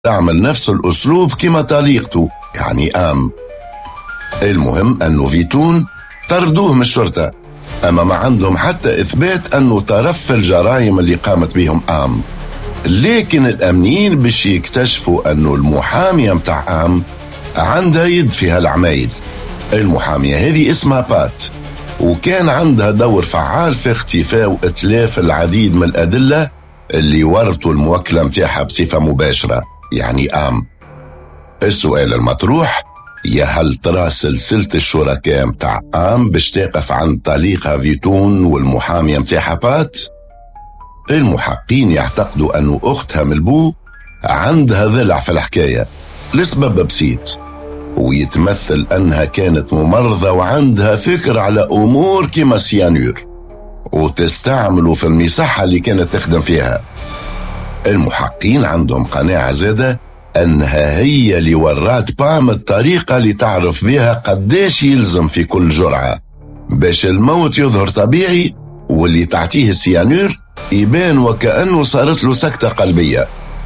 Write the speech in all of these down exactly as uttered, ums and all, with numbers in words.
تعمل نفس الأسلوب كما طليقته يعني آم. المهم أنه فيتون طردوه من الشرطة، أما ما عندهم حتى إثبات أنه طرف في الجرائم اللي قامت بهم آم. لكن الأمنيين باش يكتشفوا أنه المحامية متاع آم عندها يد في هالعمايل. المحامية هذه اسمها بات، وكان عندها دور فعال في اختفاء وإتلاف العديد من الأدلة اللي ورطوا الموكلة متاعها بصفة مباشرة يعني آم. السؤال المطروح يا هل ترى سلسلة الشركاء متاع آم باش تقف عند طليقها فيتون والمحامية متاعها بات؟ المحققين يعتقدوا أنه أختها ملبو عندها ضلع في الحكاية لسبب بسيط، ويتمثل أنها كانت ممرضة وعندها فكر على أمور كما السيانور وتستعمله في المصحة اللي كانت تخدم فيها. المحققين عندهم قناعة زادة أنها هي اللي ورات بام الطريقة اللي تعرف بها قداش يلزم في كل جرعة باش الموت يظهر طبيعي، واللي تعطيه السيانور يبان وكأنه صارت له سكتة قلبية.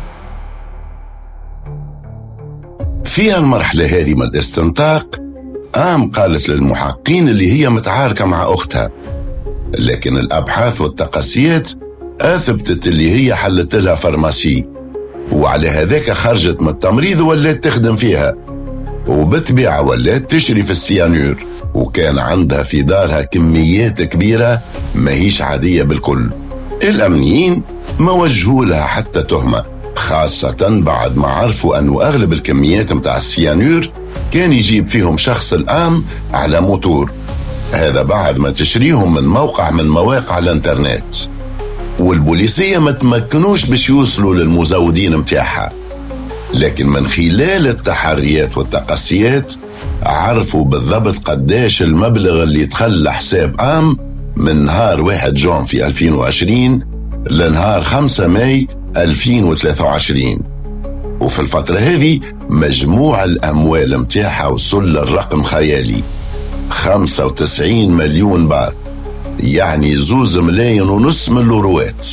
في المرحلة هذه من الاستنطاق آم قالت للمحققين اللي هي متعاركة مع أختها، لكن الأبحاث والتقاسيات أثبتت اللي هي حلت لها فرماسي، وعلى هذاك خرجت من التمريض ولات تخدم فيها، وبالطبيعة ولات تشري في السيانور، وكان عندها في دارها كميات كبيرة ما هيش عادية بالكل. الأمنيين ما وجهوا لها حتى تهمة، خاصة بعد ما عرفوا أنه أغلب الكميات متاع السيانور كان يجيب فيهم شخص الآم على موتور، هذا بعد ما تشريهم من موقع من مواقع الانترنت، والبوليسية ما تمكنوش باش يوصلوا للمزودين متاعها. لكن من خلال التحريات والتقاسيات عرفوا بالضبط قداش المبلغ اللي دخل حساب آم من نهار واحد جون في ألفين وعشرين لنهار خمسة ماي ألفين وثلاثة وعشرين، وفي الفترة هذه مجموع الأموال متاعها وصل للرقم خيالي خمسة وتسعين مليون بات، يعني زوز ملايين ونص من اليوروات.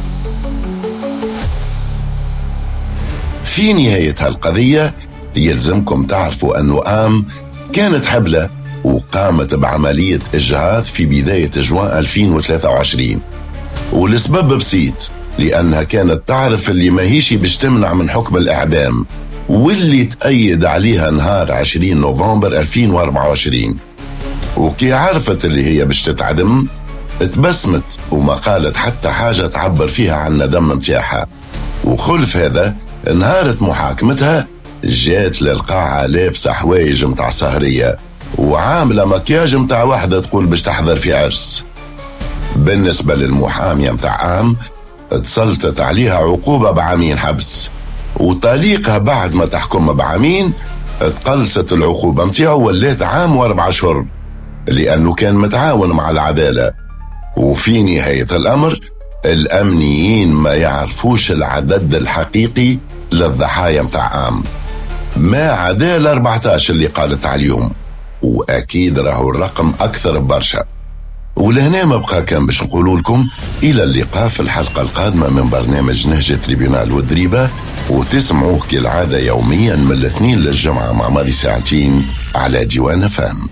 في نهاية هالقضية يلزمكم تعرفوا أنه آم كانت حبلة وقامت بعملية إجهاض في بداية جوان ألفين وثلاثة وعشرين، والسبب بسيط، لأنها كانت تعرف اللي ما هيش باش تمنع من حكم الإعدام، واللي تأيد عليها نهار عشرين نوفمبر ألفين وأربعة وعشرين. وكي عرفت اللي هي باش تتعدم اتبسمت وما قالت حتى حاجة تعبر فيها عن ندم متاعها. وخلف هذا نهارت محاكمتها جات للقاعة لابسة حوايج متاع سهرية وعاملة مكياج متاع واحدة تقول باش تحضر في عرس. بالنسبة للمحامية متاع آم اتسلطت عليها عقوبة بعامين حبس، وطليقها بعد ما تحكم بعامين اتقلصت العقوبة متاعه ولات عام واربع شهور لأنه كان متعاون مع العدالة. وفي نهاية الأمر الأمنيين ما يعرفوش العدد الحقيقي للضحايا متاع آم، ما عدا ال أربعة عشر اللي قالت عليهم، وأكيد راهو الرقم أكثر برشا. ولهنا ما بقى كان باش نقول لكم إلى اللقاء في الحلقة القادمة من برنامج نهج تريبيونال والدريبة، وتسمعوه كالعادة يوميا من الاثنين للجمعة مع ماضي ساعتين على ديوان فام.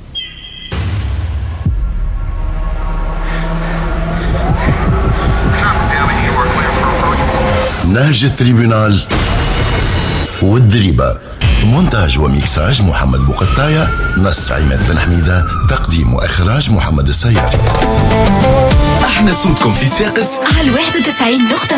نهج التريبيونال والدريبة، مونتاج وميكساج محمد بوقطاية، نص عماد بن حميدة، تقديم وإخراج محمد السياري. احنا صوتكم في ساقس على واحد وتسعين نقطة